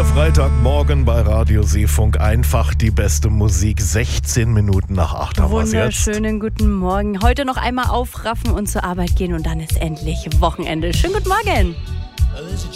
Der Freitagmorgen bei Radio Seefunk, einfach die beste Musik. 16 Minuten nach 8 haben wir es jetzt. Wunderschönen guten Morgen. Heute noch einmal aufraffen und zur Arbeit gehen und dann ist endlich Wochenende. Schönen guten Morgen.